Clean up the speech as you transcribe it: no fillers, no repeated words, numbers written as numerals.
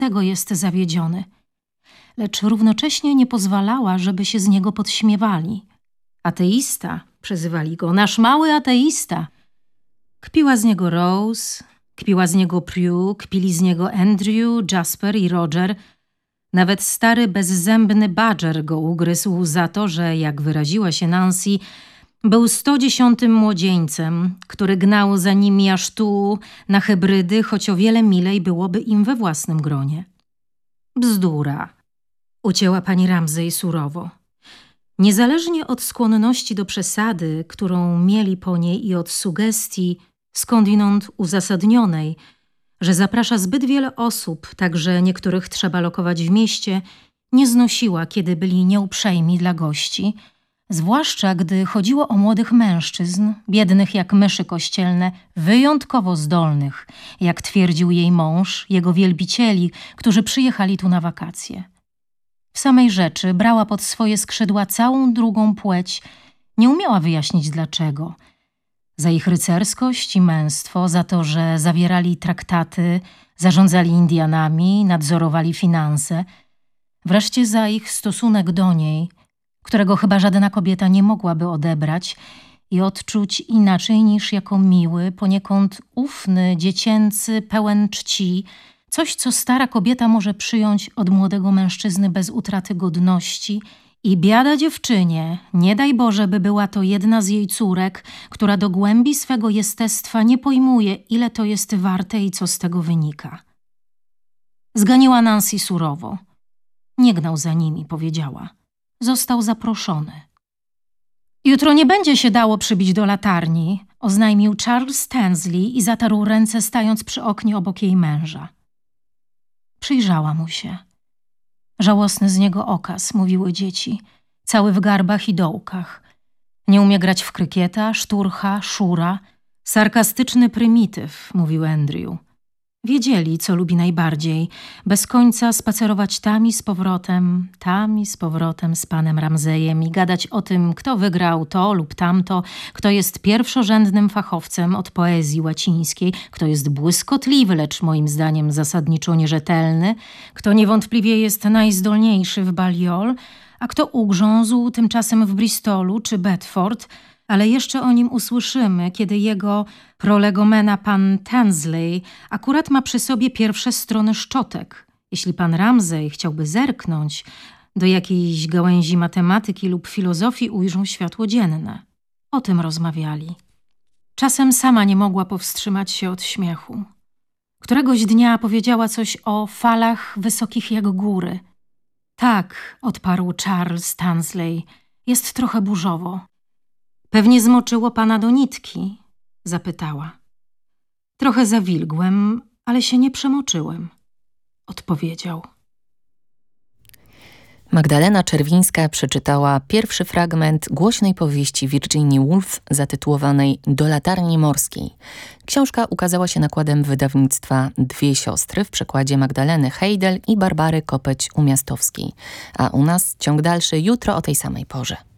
tego jest zawiedziony. Lecz równocześnie nie pozwalała, żeby się z niego podśmiewali. Ateista, przezywali go, nasz mały ateista. Kpiła z niego Rose, kpiła z niego Prue, kpili z niego Andrew, Jasper i Roger. Nawet stary, bezzębny Badger go ugryzł za to, że, jak wyraziła się Nancy, był 110 młodzieńcem, który gnał za nimi aż tu na hybrydy, choć o wiele milej byłoby im we własnym gronie. Bzdura, ucięła pani Ramsay surowo. Niezależnie od skłonności do przesady, którą mieli po niej, i od sugestii, skądinąd uzasadnionej, że zaprasza zbyt wiele osób, tak że niektórych trzeba lokować w mieście, nie znosiła, kiedy byli nieuprzejmi dla gości, zwłaszcza gdy chodziło o młodych mężczyzn, biednych jak myszy kościelne, wyjątkowo zdolnych, jak twierdził jej mąż, jego wielbicieli, którzy przyjechali tu na wakacje. W samej rzeczy brała pod swoje skrzydła całą drugą płeć, nie umiała wyjaśnić dlaczego. Za ich rycerskość i męstwo, za to, że zawierali traktaty, zarządzali Indianami, nadzorowali finanse, wreszcie za ich stosunek do niej, którego chyba żadna kobieta nie mogłaby odebrać i odczuć inaczej niż jako miły, poniekąd ufny, dziecięcy, pełen czci, coś, co stara kobieta może przyjąć od młodego mężczyzny bez utraty godności. I biada dziewczynie, nie daj Boże, by była to jedna z jej córek, która do głębi swego jestestwa nie pojmuje, ile to jest warte i co z tego wynika. Zganiła Nancy surowo. Nie gnał za nimi, powiedziała. Został zaproszony. Jutro nie będzie się dało przybić do latarni, oznajmił Charles Tansley i zatarł ręce, stając przy oknie obok jej męża. Przyjrzała mu się. Żałosny z niego okaz, mówiły dzieci, cały w garbach i dołkach. Nie umie grać w krykieta, szturcha, szura. Sarkastyczny prymityw, mówił Andrew. Wiedzieli, co lubi najbardziej, bez końca spacerować tam i z powrotem z panem Ramsayem i gadać o tym, kto wygrał to lub tamto, kto jest pierwszorzędnym fachowcem od poezji łacińskiej, kto jest błyskotliwy, lecz moim zdaniem zasadniczo nierzetelny, kto niewątpliwie jest najzdolniejszy w Balliol, a kto ugrzązł tymczasem w Bristolu czy Bedford, ale jeszcze o nim usłyszymy, kiedy jego prolegomena pan Tansley akurat ma przy sobie pierwsze strony szczotek. Jeśli pan Ramsay chciałby zerknąć, do jakiejś gałęzi matematyki lub filozofii ujrzą światło dzienne. O tym rozmawiali. Czasem sama nie mogła powstrzymać się od śmiechu. Któregoś dnia powiedziała coś o falach wysokich jak góry. Tak, odparł Charles Tansley, jest trochę burzowo. Pewnie zmoczyło pana do nitki? Zapytała. Trochę zawilgłem, ale się nie przemoczyłem, odpowiedział. Magdalena Czerwińska przeczytała pierwszy fragment głośnej powieści Virginii Woolf zatytułowanej Do latarni morskiej. Książka ukazała się nakładem wydawnictwa Dwie Siostry w przekładzie Magdaleny Hejdel i Barbary Kopeć-Umiastowskiej. A u nas ciąg dalszy jutro o tej samej porze.